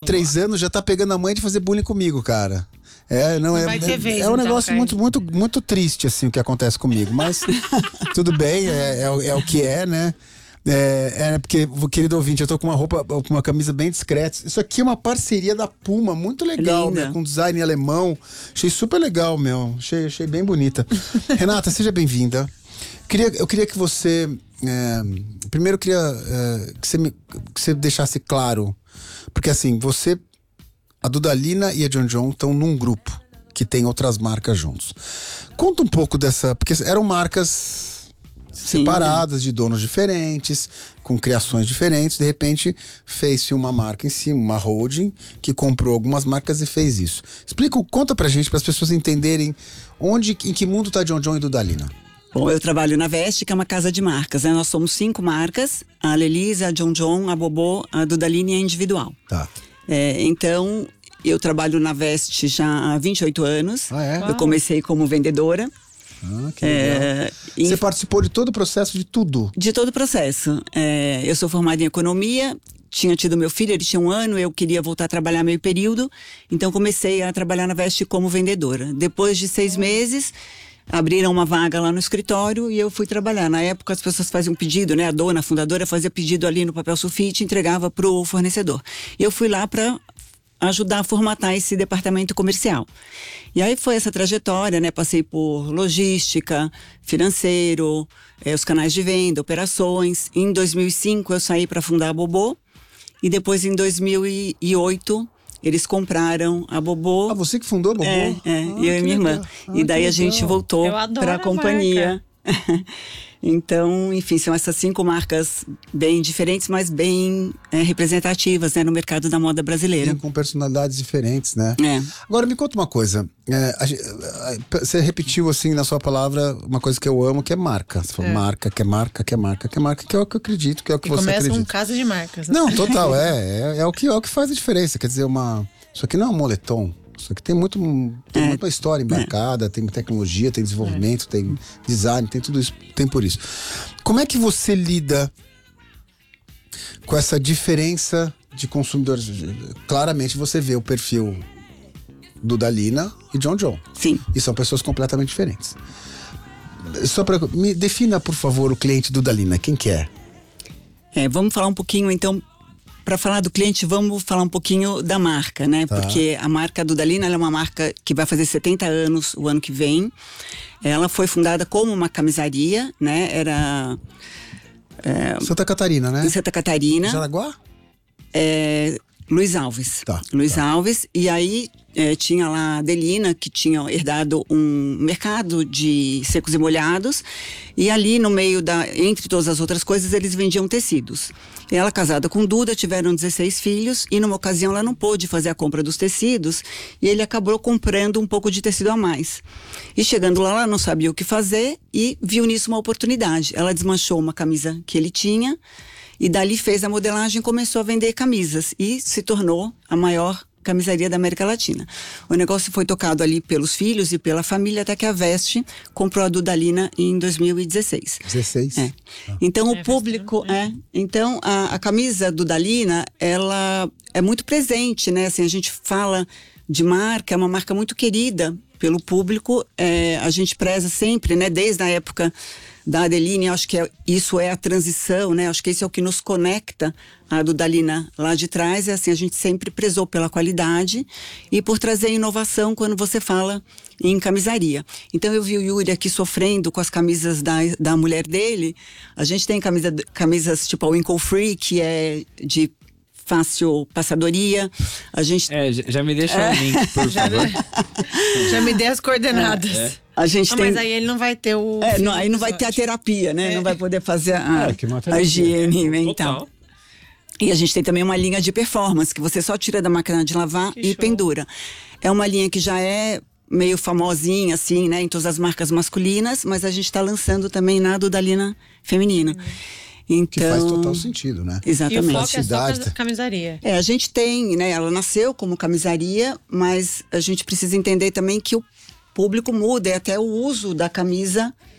3 anos já tá pegando a mãe de fazer bullying comigo, cara. É um negócio muito triste, assim, o que acontece comigo. Mas tudo bem, é o que é, né? Porque, querido ouvinte, eu tô com uma camisa bem discreta. Isso aqui é uma parceria da Puma, muito legal, né? Com design alemão. Achei super legal, meu. Achei bem bonita. Renata, seja bem-vinda. Eu queria que você... primeiro eu queria que você deixasse claro. Porque assim, a Dudalina e a John John estão num grupo que tem outras marcas juntos. Conta um pouco dessa... Porque eram marcas separadas, de donos diferentes, com criações diferentes. De repente, fez-se uma marca em cima, uma holding, que comprou algumas marcas e fez isso. Conta pra gente, para as pessoas entenderem em que mundo tá John John e Dudalina. Bom, eu trabalho na Veste, que é uma casa de marcas, né? Nós somos 5 marcas: a Lelise, a John John, a Bobô, a Dudalina e a Individual. Tá. Então, eu trabalho na Veste já há 28 anos. Eu comecei como vendedora. Que legal. Você participou de todo o processo, de tudo? De todo o processo. Eu sou formada em economia, tinha tido meu filho, ele tinha 1 ano, eu queria voltar a trabalhar meio período, então comecei a trabalhar na Veste como vendedora. Depois de 6 meses, abriram uma vaga lá no escritório e eu fui trabalhar. Na época as pessoas faziam pedido, né? A dona, a fundadora, fazia pedido ali no papel sulfite e entregava pro fornecedor. Eu fui lá para ajudar a formatar esse departamento comercial. E aí foi essa trajetória, né? Passei por logística, financeiro, os canais de venda, operações. Em 2005 eu saí para fundar a Bobô e depois em 2008 eles compraram a Bobô. Você que fundou a Bobô? Eu e minha irmã. E daí a gente voltou para a companhia. Então, enfim, são essas 5 marcas bem diferentes, mas bem representativas, né, no mercado da moda brasileira. Sim, com personalidades diferentes, né? Agora, me conta uma coisa. Você repetiu, assim, na sua palavra, uma coisa que eu amo, que é marca. Você falou marca, que é marca, que é marca, que é marca, que é o que eu acredito, que é o que você acredita. Começa um caso de marcas. Né? Não, total, é o que faz a diferença. Quer dizer, isso aqui não é um moletom. Isso aqui tem muita história embarcada, tem tecnologia, tem desenvolvimento, tem design, tem tudo isso, tem por isso. Como é que você lida com essa diferença de consumidores? Claramente você vê o perfil Dudalina e John John. Sim. E são pessoas completamente diferentes. Me defina, por favor, o cliente Dudalina, quem que é? Vamos falar um pouquinho, então. Para falar do cliente, vamos falar um pouquinho da marca, né? Tá. Porque a marca Dudalina, ela é uma marca que vai fazer 70 anos o ano que vem. Ela foi fundada como uma camisaria, né? Era... Santa Catarina, né? Em Santa Catarina. Jaraguá? Luiz Alves. Tá. Luiz Alves. E aí tinha lá a Adelina, que tinha herdado um mercado de secos e molhados. E ali no meio entre todas as outras coisas, eles vendiam tecidos. Ela, casada com Duda, tiveram 16 filhos. E numa ocasião ela não pôde fazer a compra dos tecidos. E ele acabou comprando um pouco de tecido a mais. E chegando lá, ela não sabia o que fazer e viu nisso uma oportunidade. Ela desmanchou uma camisa que ele tinha. E dali fez a modelagem e começou a vender camisas. E se tornou a maior camisaria da América Latina. O negócio foi tocado ali pelos filhos e pela família, até que a Veste comprou a Dudalina em 2016. 16? Então o público... Então a camisa Dudalina, ela é muito presente, né? Assim, a gente fala de marca, é uma marca muito querida pelo público. A gente preza sempre, né? Desde a época da Adeline, acho que isso é a transição, né? Acho que isso é o que nos conecta a Dudalina lá de trás. É assim, a gente sempre prezou pela qualidade e por trazer inovação quando você fala em camisaria. Então eu vi o Yuri aqui sofrendo com as camisas da mulher dele. A gente tem camisas tipo a Winkle Free, que é de fácil passadoria. A gente... já me deixa o link, por favor. Já me dê as coordenadas. A gente tem... Mas aí ele não vai ter o... aí não vai ter a terapia, né? Não vai poder fazer a higiene mental. E a gente tem também uma linha de performance, que você só tira da máquina de lavar e pendura. É uma linha que já é meio famosinha, assim, né? Em todas as marcas masculinas, mas a gente está lançando também na Dudalina feminina. Então, que faz total sentido, né? Exatamente. E o foco é só camisaria. A gente tem, né? Ela nasceu como camisaria, mas a gente precisa entender também que o público muda, e até o uso da camisa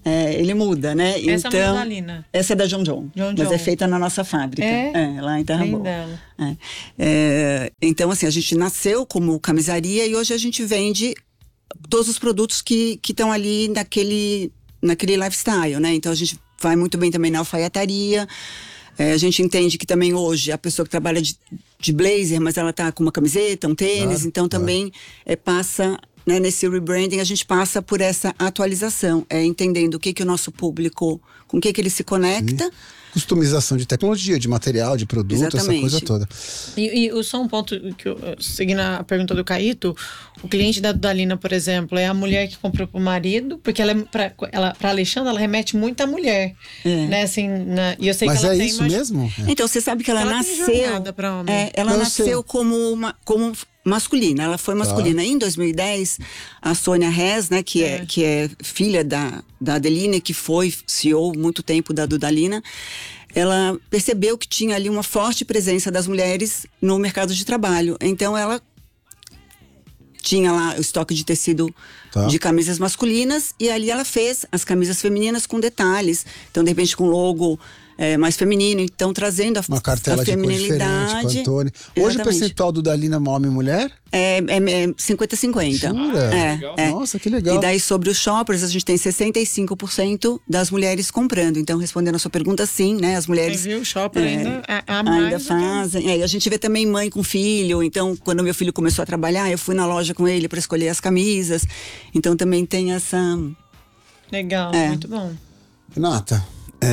ele muda, né? Essa então, é a Dalina. Essa é da John John. Mas é feita na nossa fábrica. Lá em Terra Boa. Então, assim, a gente nasceu como camisaria e hoje a gente vende todos os produtos que estão ali naquele lifestyle, né? Então a gente vai muito bem também na alfaiataria. A gente entende que também hoje a pessoa que trabalha de blazer, mas ela tá com uma camiseta, um tênis, então também passa, né, nesse rebranding, a gente passa por essa atualização, entendendo o que o nosso público, com o que ele se conecta. Customização de tecnologia, de material, de produto, essa coisa toda. E só um ponto, seguindo a pergunta do Caíto, o cliente da Dalina, por exemplo, é a mulher que comprou pro marido, porque pra Alexandra, ela remete muito à mulher. Né, assim, e eu sei mas que ela tem isso mesmo? Então, você sabe que ela nasceu... Pra homem. Ela nasceu como masculina, ela foi masculina. Em 2010, a Sônia Rez, né, que é filha da Adeline, que foi CEO muito tempo da Dudalina, ela percebeu que tinha ali uma forte presença das mulheres no mercado de trabalho. Então ela tinha lá o estoque de tecido de camisas masculinas e ali ela fez as camisas femininas com detalhes. Então, de repente, com logo mais feminino, então trazendo uma cartela a feminilidade. De cor diferente, com Hoje o percentual do Dalina homem e mulher? É 50-50. Jura? Nossa, que legal. E daí sobre os shoppers a gente tem 65% das mulheres comprando. Então, respondendo a sua pergunta, sim, né? As mulheres... Você viu, o shopper ainda fazem. E a gente vê também mãe com filho. Então, quando meu filho começou a trabalhar, eu fui na loja com ele para escolher as camisas. Então, também tem essa... Legal, muito bom. Renata,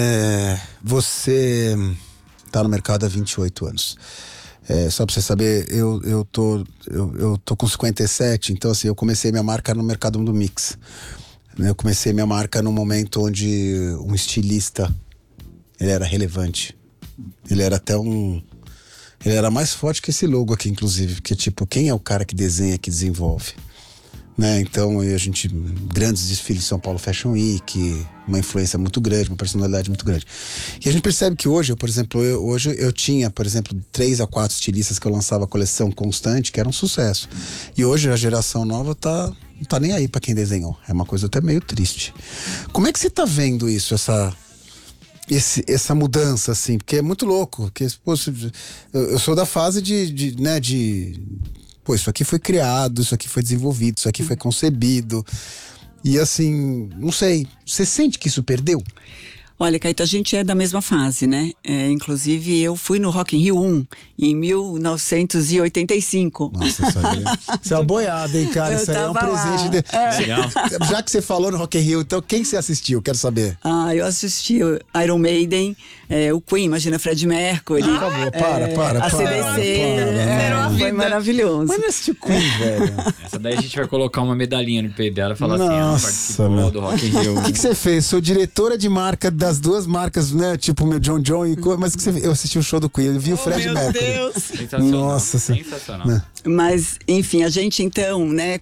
você tá no mercado há 28 anos. Só pra você saber, eu tô com 57, então assim, eu comecei minha marca no mercado do mix. Eu comecei minha marca num momento onde um estilista, ele era relevante. Ele era ele era mais forte que esse logo aqui, inclusive, porque tipo, quem é o cara que desenha, que desenvolve? Né? Então grandes desfiles de São Paulo Fashion Week, uma influência muito grande, uma personalidade muito grande. E a gente percebe que hoje, por exemplo, hoje eu tinha, por exemplo, 3 a 4 estilistas que eu lançava coleção constante, que era um sucesso. E hoje a geração nova não tá nem aí pra quem desenhou. É uma coisa até meio triste. Como é que você tá vendo isso, essa mudança, assim? Porque é muito louco. Porque, pô, eu sou da fase pô, isso aqui foi criado, isso aqui foi desenvolvido, isso aqui foi concebido. E assim, não sei, você sente que isso perdeu? Olha, Caíto, a gente é da mesma fase, né? Inclusive, eu fui no Rock in Rio 1 em 1985. Nossa, isso é uma boiada, hein, cara? Isso aí é um presente. Legal. Já que você falou no Rock in Rio, então quem você assistiu? Quero saber. Eu assisti o Iron Maiden, o Queen, imagina, Fred Mercury. Por favor, para. A CDC. Foi maravilhoso. Mas não assistiu Queen, velho. Essa daí a gente vai colocar uma medalhinha no peito dela e falar Nossa, assim, participou do Rock in Rio. O que você fez? Sou diretora de marca das duas marcas, né? Tipo o meu John John e mas eu assisti o show do Queen, eu vi o Fred Mercury. Meu Deus! Sensacional. Nossa, sensacional. Mas, enfim, a gente então, né?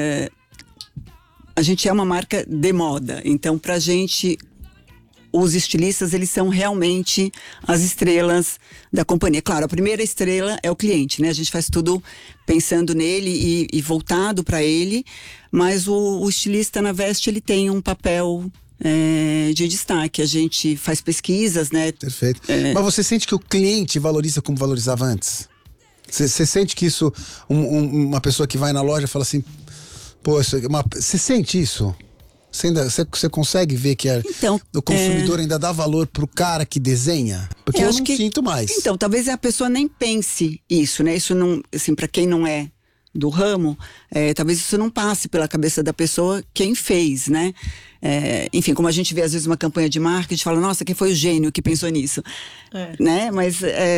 A gente é uma marca de moda. Então, pra gente, os estilistas, eles são realmente as estrelas da companhia. Claro, a primeira estrela é o cliente, né? A gente faz tudo pensando nele e voltado para ele. Mas o estilista na Veste, ele tem um papel de destaque. A gente faz pesquisas, né? Perfeito. Mas você sente que o cliente valoriza como valorizava antes? Você sente que isso, uma pessoa que vai na loja fala assim, pô, você sente isso? Você consegue ver que o consumidor ainda dá valor pro cara que desenha? Porque eu não sinto mais. Então, talvez a pessoa nem pense isso, né? Isso não, assim, para quem não é do ramo, talvez isso não passe pela cabeça da pessoa quem fez, né? Enfim, como a gente vê às vezes uma campanha de marketing, a gente fala, nossa, quem foi o gênio que pensou nisso? Né? Mas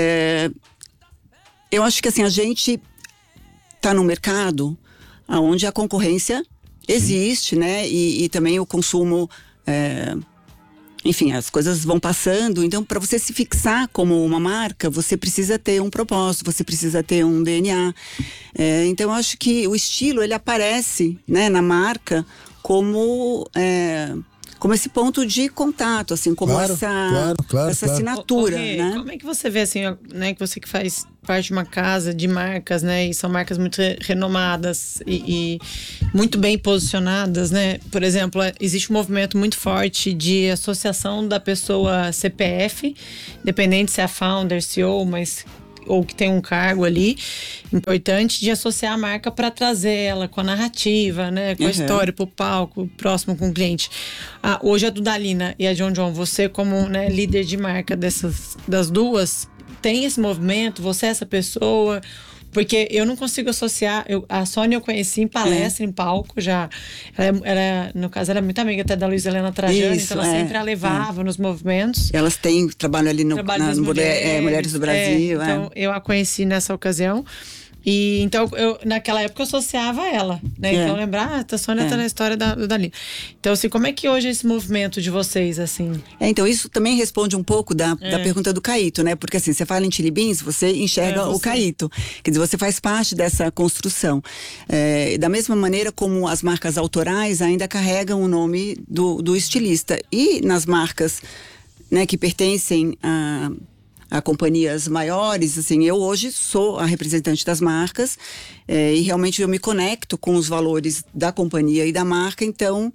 eu acho que assim, a gente tá num mercado onde a concorrência existe, né? E também o consumo, enfim, as coisas vão passando. Então, para você se fixar como uma marca, você precisa ter um propósito, você precisa ter um DNA. Então, eu acho que o estilo, ele aparece, né, na marca como como esse ponto de contato, assim, como essa assinatura, né? Como é que você vê, assim, né, que você que faz parte de uma casa de marcas, né, e são marcas muito renomadas e muito bem posicionadas, né? Por exemplo, existe um movimento muito forte de associação da pessoa CPF, independente se é founder, CEO, ou que tem um cargo ali importante, de associar a marca para trazer ela com a narrativa, né, com a história pro palco, próximo com o cliente. Hoje a Dudalina e a John John, você como, né, líder de marca das duas, tem esse movimento, você é essa pessoa? Porque eu não consigo associar. A Sônia eu conheci em palestra, em palco já. Ela, no caso, era muito amiga até da Luiz Helena Trajano, então ela sempre a levava nos movimentos. Elas têm trabalho ali no Mulheres do Brasil. Então eu a conheci nessa ocasião. E então, naquela época, eu associava ela, né? Então, lembrar, a Sônia tá na história da Dalina. Então, assim, como é que hoje é esse movimento de vocês, assim? Então, isso também responde um pouco da pergunta do Caíto, né? Porque, assim, você fala em Chili Beans, você enxerga o Caíto. Quer dizer, você faz parte dessa construção. Da mesma maneira como as marcas autorais ainda carregam o nome do estilista. E nas marcas, né, que pertencem a companhias maiores, assim, eu hoje sou a representante das marcas e realmente eu me conecto com os valores da companhia e da marca, então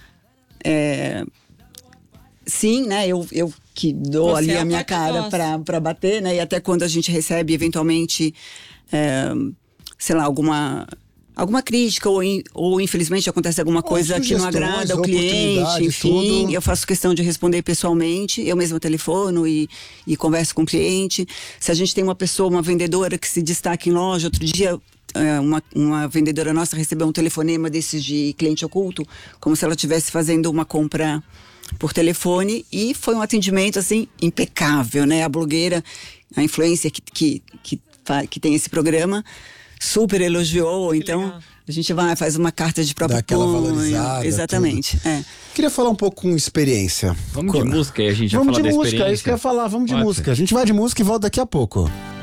sim, né, eu que dou você ali a minha cara para bater, né, e até quando a gente recebe eventualmente sei lá, alguma crítica ou infelizmente acontece alguma coisa que não agrada o cliente, enfim, tudo. Eu faço questão de responder pessoalmente, eu mesma telefono e converso com o cliente. Se a gente tem uma vendedora que se destaca em loja, outro dia uma vendedora nossa recebeu um telefonema desses de cliente oculto, como se ela estivesse fazendo uma compra por telefone, e foi um atendimento assim impecável, né? A blogueira, a influencer que tem esse programa super elogiou, então legal. A gente faz uma carta de próprio punho. Exatamente. Queria falar um pouco com experiência. Vamos de música aí, a gente vai falar da experiência. É isso que eu ia falar, vamos de música. A gente vai de música e volta daqui a pouco.